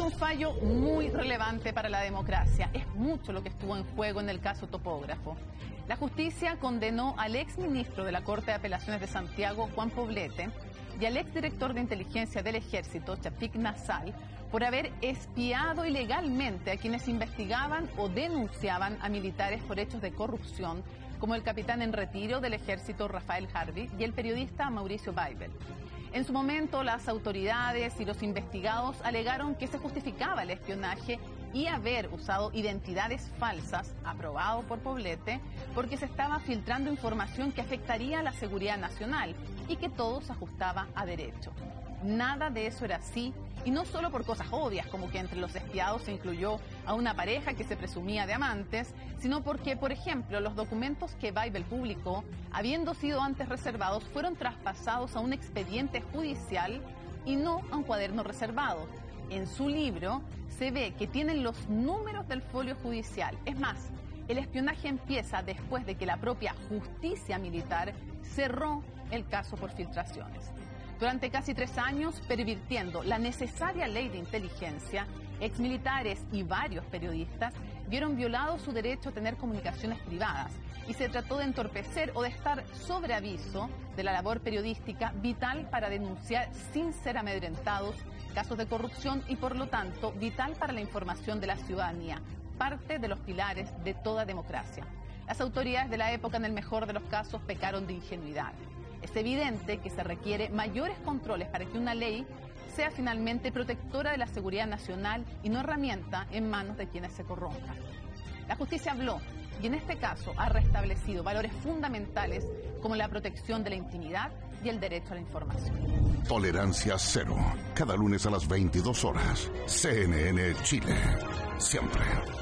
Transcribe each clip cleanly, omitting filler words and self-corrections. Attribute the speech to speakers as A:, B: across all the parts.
A: un fallo muy relevante para la democracia. Es mucho lo que estuvo en juego en el caso Topógrafo. La justicia condenó al exministro de la Corte de Apelaciones de Santiago, Juan Poblete, y al exdirector de inteligencia del Ejército, Chafik Nassal, por haber espiado ilegalmente a quienes investigaban o denunciaban a militares por hechos de corrupción, como el capitán en retiro del Ejército, Rafael Harvey, y el periodista Mauricio Baibel. En su momento, las autoridades y los investigados alegaron que se justificaba el espionaje y haber usado identidades falsas, aprobado por Poblete, porque se estaba filtrando información que afectaría a la seguridad nacional y que todo se ajustaba a derecho. Nada de eso era así, y no solo por cosas obvias, como que entre los espiados se incluyó a una pareja que se presumía de amantes, sino porque, por ejemplo, los documentos que Baibel publicó, habiendo sido antes reservados, fueron traspasados a un expediente judicial y no a un cuaderno reservado. En su libro se ve que tienen los números del folio judicial. Es más, el espionaje empieza después de que la propia justicia militar cerró el caso por filtraciones. Durante casi 3 años, pervirtiendo la necesaria ley de inteligencia, exmilitares y varios periodistas vieron violado su derecho a tener comunicaciones privadas y se trató de entorpecer o de estar sobre aviso de la labor periodística vital para denunciar sin ser amedrentados casos de corrupción y, por lo tanto, vital para la información de la ciudadanía, parte de los pilares de toda democracia. Las autoridades de la época, en el mejor de los casos, pecaron de ingenuidad. Es evidente que se requiere mayores controles para que una ley sea finalmente protectora de la seguridad nacional y no herramienta en manos de quienes se corrompan. La justicia habló y en este caso ha restablecido valores fundamentales como la protección de la intimidad y el derecho a la información.
B: Tolerancia cero. Cada lunes a las 22 horas. CNN Chile. Siempre.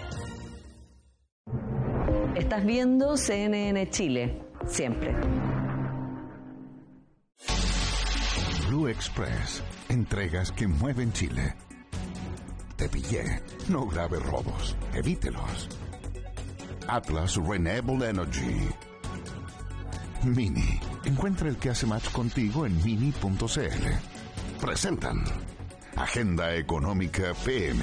C: Estás viendo CNN Chile. Siempre.
B: Blue Express. Entregas que mueven Chile. Te pillé. No grave robos. Evítelos. Atlas Renewable Energy. Mini. Encuentra el que hace match contigo en mini.cl. Presentan Agenda Económica PM.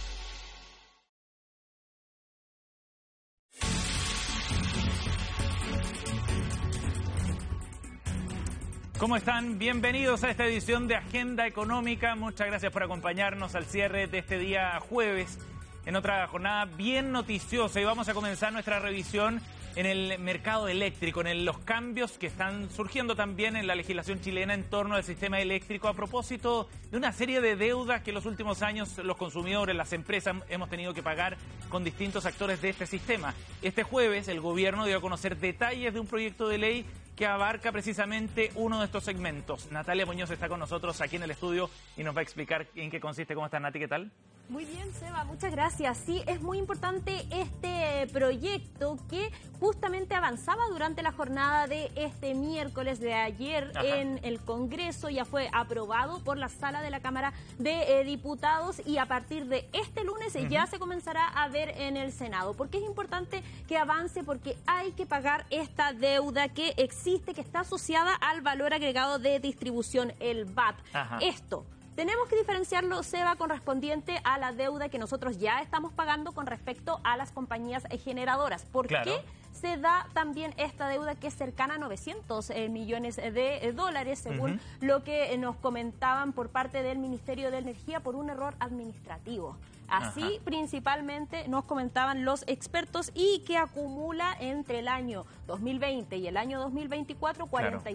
D: ¿Cómo están? Bienvenidos a esta edición de Agenda Económica. Muchas gracias por acompañarnos al cierre de este día jueves, en otra jornada bien noticiosa. Y vamos a comenzar nuestra revisión en el mercado eléctrico, en los cambios que están surgiendo también en la legislación chilena en torno al sistema eléctrico, a propósito de una serie de deudas que en los últimos años los consumidores, las empresas, hemos tenido que pagar con distintos actores de este sistema. Este jueves el gobierno dio a conocer detalles de un proyecto de ley que abarca precisamente uno de estos segmentos. Natalia Muñoz está con nosotros aquí en el estudio y nos va a explicar en qué consiste. ¿Cómo estás, Nati? ¿Qué tal?
E: Muy bien, Seba, muchas gracias. Sí, es muy importante este proyecto que justamente avanzaba durante la jornada de este miércoles de ayer. Ajá. En el Congreso. Ya fue aprobado por la Sala de la Cámara de Diputados y a partir de este lunes ya se comenzará a ver en el Senado. ¿Por qué es importante que avance? Porque hay que pagar esta deuda que existe, que está asociada al valor agregado de distribución, el VAT. Ajá. Esto tenemos que diferenciarlo, Seba, correspondiente a la deuda que nosotros ya estamos pagando con respecto a las compañías generadoras. ¿Por qué se da también esta deuda que es cercana a 900 millones de dólares, según lo que nos comentaban por parte del Ministerio de Energía, por un error administrativo? Así principalmente nos comentaban los expertos, y que acumula entre el año 2020 y el año 2024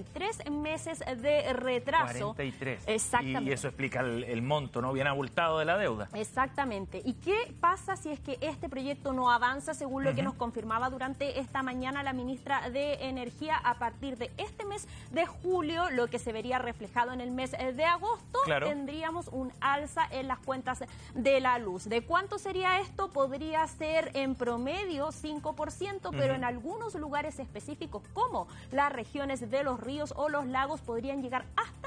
E: 43 meses de retraso.
D: 43.
E: Exactamente.
D: Y eso explica el monto, ¿no?, bien abultado de la deuda.
E: Exactamente. ¿Y qué pasa si es que este proyecto no avanza? Según lo que nos confirmaba durante esta mañana la ministra de Energía, a partir de este mes de julio, lo que se vería reflejado en el mes de agosto, tendríamos un alza en las cuentas de la luz. ¿De cuánto sería esto? Podría ser en promedio 5%, pero en algunos lugares específicos, como las regiones de los ríos o los lagos, podrían llegar hasta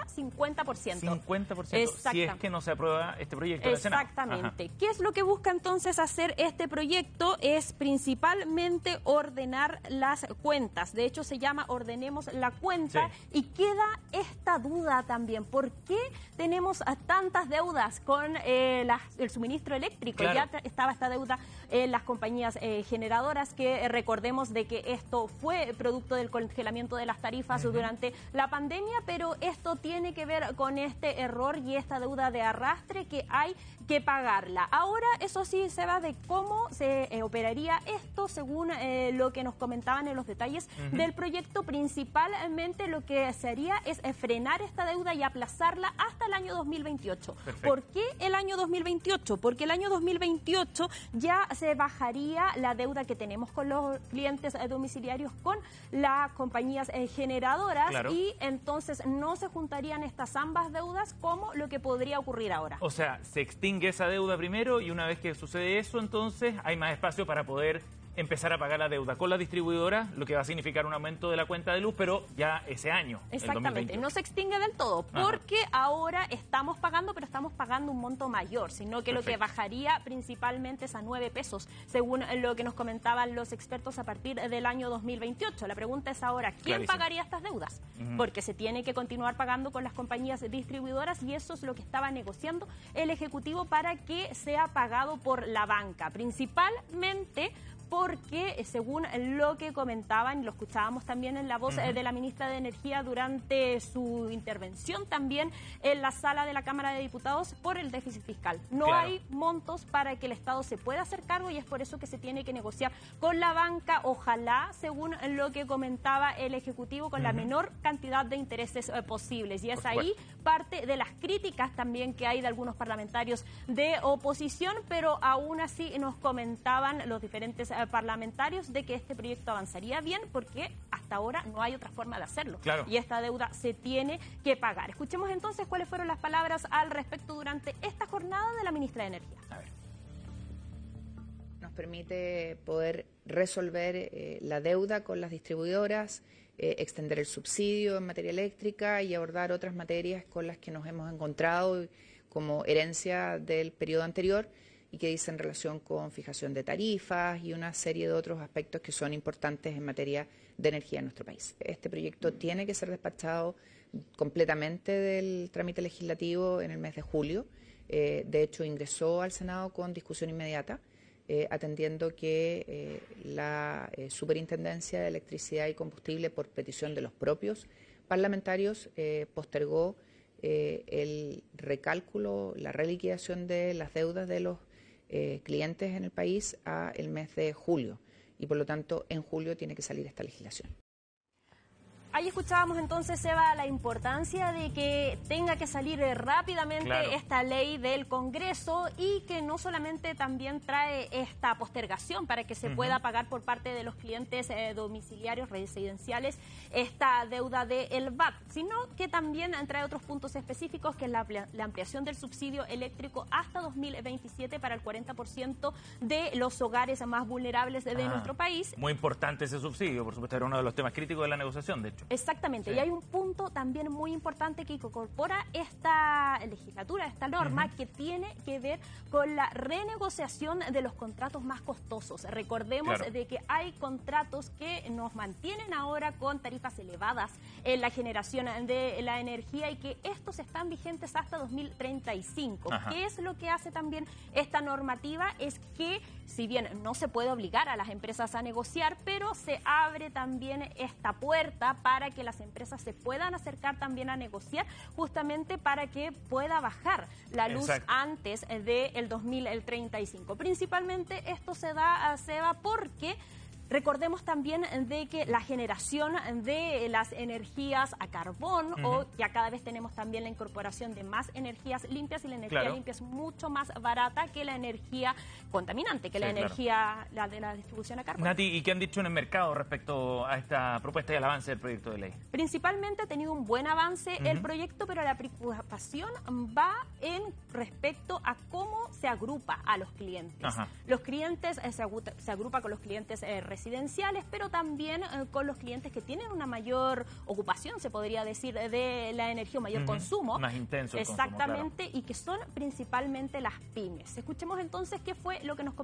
E: 50%.
D: 50%, si es que no se aprueba este proyecto en el Senado.
E: Exactamente. ¿Qué es lo que busca entonces hacer este proyecto? Es principalmente ordenar las cuentas. De hecho, se llama Ordenemos la Cuenta. Sí. Y queda esta duda también. ¿Por qué tenemos tantas deudas con el suministro eléctrico? Claro. Ya estaba esta deuda en las compañías generadoras, que recordemos de que esto fue producto del congelamiento de las tarifas durante la pandemia, pero esto tiene que ver con este error y esta deuda de arrastre que hay que pagarla. Ahora, eso sí, se va de cómo se operaría esto según lo que nos comentaban en los detalles del proyecto. Principalmente lo que se haría es frenar esta deuda y aplazarla hasta el año 2028. Perfecto. ¿Por qué el año 2028? Porque el año 2028 ya se bajaría la deuda que tenemos con los clientes domiciliarios con las compañías generadoras. Claro. Y entonces no se juntarían estas ambas deudas como lo que podría ocurrir ahora.
D: O sea, se extingue esa deuda primero y una vez que sucede eso, entonces hay más espacio para poder empezar a pagar la deuda con la distribuidora, lo que va a significar un aumento de la cuenta de luz, pero ya ese año.
E: Exactamente, no se extingue del todo, porque ahora estamos pagando, pero estamos pagando un monto mayor, sino que lo que bajaría principalmente es a 9 pesos, según lo que nos comentaban los expertos a partir del año 2028. La pregunta es ahora, ¿quién pagaría estas deudas? Porque se tiene que continuar pagando con las compañías distribuidoras y eso es lo que estaba negociando el Ejecutivo para que sea pagado por la banca, principalmente porque según lo que comentaban, y lo escuchábamos también en la voz de la ministra de Energía durante su intervención también en la sala de la Cámara de Diputados, por el déficit fiscal. No hay montos para que el Estado se pueda hacer cargo y es por eso que se tiene que negociar con la banca, ojalá, según lo que comentaba el Ejecutivo, con la menor cantidad de intereses posibles. Y es ahí parte de las críticas también que hay de algunos parlamentarios de oposición, pero aún así nos comentaban los diferentes parlamentarios de que este proyecto avanzaría bien porque hasta ahora no hay otra forma de hacerlo. Claro. Y esta deuda se tiene que pagar. Escuchemos entonces cuáles fueron las palabras al respecto durante esta jornada de la ministra de Energía.
F: A ver. Nos permite poder resolver la deuda con las distribuidoras, extender el subsidio en materia eléctrica y abordar otras materias con las que nos hemos encontrado como herencia del periodo anterior y que dicen relación con fijación de tarifas y una serie de otros aspectos que son importantes en materia de energía en nuestro país. Este proyecto tiene que ser despachado completamente del trámite legislativo en el mes de julio. De hecho, ingresó al Senado con discusión inmediata, atendiendo que la Superintendencia de Electricidad y Combustible, por petición de los propios parlamentarios, postergó el recálculo, la reliquidación de las deudas de los clientes en el país a el mes de julio y por lo tanto en julio tiene que salir esta legislación.
E: Ahí escuchábamos entonces, Eva, la importancia de que tenga que salir rápidamente esta ley del Congreso y que no solamente también trae esta postergación para que se pueda pagar por parte de los clientes domiciliarios residenciales esta deuda del VAT, sino que también trae otros puntos específicos, que es la ampliación del subsidio eléctrico hasta 2027 para el 40% de los hogares más vulnerables de nuestro país.
D: Muy importante ese subsidio, por supuesto, era uno de los temas críticos de la negociación, de hecho.
E: Exactamente, y hay un punto también muy importante que incorpora esta legislatura, esta norma, que tiene que ver con la renegociación de los contratos más costosos. Recordemos de que hay contratos que nos mantienen ahora con tarifas elevadas en la generación de la energía y que estos están vigentes hasta 2035. ¿Qué es lo que hace también esta normativa? Es que, si bien no se puede obligar a las empresas a negociar, pero se abre también esta puerta para que las empresas se puedan acercar también a negociar, justamente para que pueda bajar la luz antes del 2035. Principalmente esto se da, Seba, porque recordemos también de que la generación de las energías a carbón, o ya cada vez tenemos también la incorporación de más energías limpias, y la energía limpia es mucho más barata que la energía contaminante, que la energía la de la distribución a carbón.
D: Nati, ¿y qué han dicho en el mercado respecto a esta propuesta y al avance del proyecto de ley?
E: Principalmente ha tenido un buen avance el proyecto, pero la preocupación va en respecto a cómo se agrupa a los clientes. Los clientes se agrupa con los clientes residentes, residenciales, pero también con los clientes que tienen una mayor ocupación, se podría decir, de la energía, mayor consumo.
D: Más intenso el
E: exactamente,
D: consumo, claro.
E: Y que son principalmente las pymes. Escuchemos entonces qué fue lo que nos